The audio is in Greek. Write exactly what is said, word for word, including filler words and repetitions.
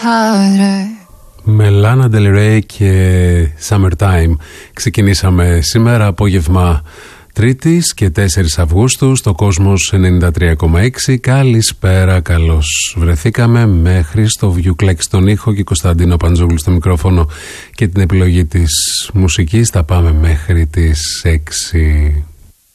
Με Lana Del Rey και Summertime ξεκινήσαμε σήμερα απόγευμα Τρίτης και τέσσερις Αυγούστου στο Κόσμος ενενήντα τρία κόμμα έξι. Καλησπέρα, καλώς βρεθήκαμε με Χρήστο Βιουκλάκη στον ήχο και Κωνσταντίνο Παντζόγλου στο μικρόφωνο και την επιλογή της μουσικής. Θα πάμε μέχρι τις έξι.